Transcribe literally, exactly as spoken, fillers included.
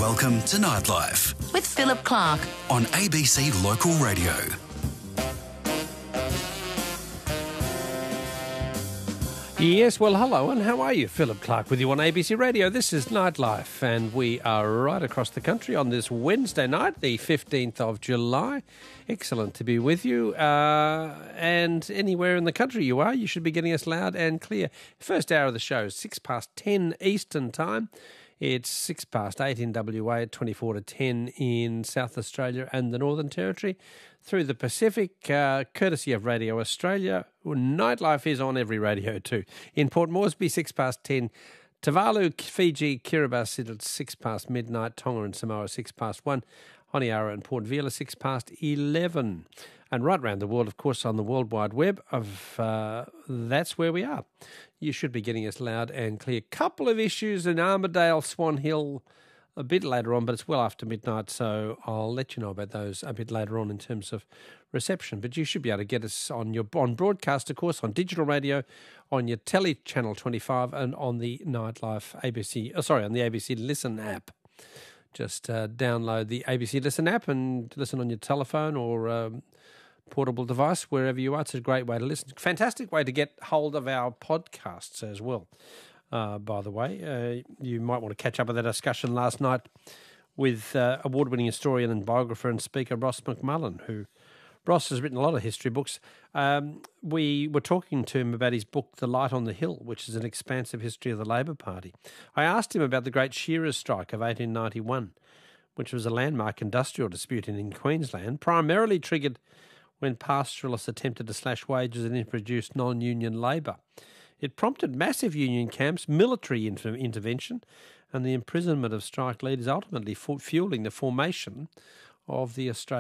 Welcome to Nightlife with Philip Clark on A B C Local Radio. Yes, well, hello, and how are you? Philip Clark with you on A B C Radio. This is Nightlife, and we are right across the country on this Wednesday night, the fifteenth of July. Excellent to be with you, uh, and anywhere in the country you are, you should be getting us loud and clear. First hour of the show is six past ten Eastern Time. It's six past eight in W A, twenty-four to ten in South Australia and the Northern Territory. Through the Pacific, uh, courtesy of Radio Australia. Nightlife is on every radio too. In Port Moresby, six past ten. Tuvalu, Fiji, Kiribati at six past midnight. Tonga and Samoa, six past one. Honiara and Port Vila, six past eleven. And right around the world, of course, on the World Wide Web, of uh, that's where we are. You should be getting us loud and clear. Couple of issues in Armadale, Swan Hill, a bit later on, but it's well after midnight, so I'll let you know about those a bit later on in terms of reception. But you should be able to get us on your on broadcast, of course, on digital radio, on your telly channel twenty-five, and on the Nightlife A B C. Oh, sorry, on the A B C Listen app. Just uh, download the A B C Listen app and listen on your telephone or um, portable device, wherever you are. It's a great way to listen. Fantastic way to get hold of our podcasts as well. Uh, by the way, uh, you might want to catch up with that discussion last night with uh, award-winning historian and biographer and speaker Ross McMullen, who Ross has written a lot of history books. Um, we were talking to him about his book, The Light on the Hill, which is an expansive history of the Labor Party. I asked him about the Great Shearers' Strike of eighteen ninety-one, which was a landmark industrial dispute in, in Queensland, primarily triggered when pastoralists attempted to slash wages and introduce non-union labour. It prompted massive union camps, military inter- intervention, and the imprisonment of strike leaders, ultimately fu- fueling the formation of the Australian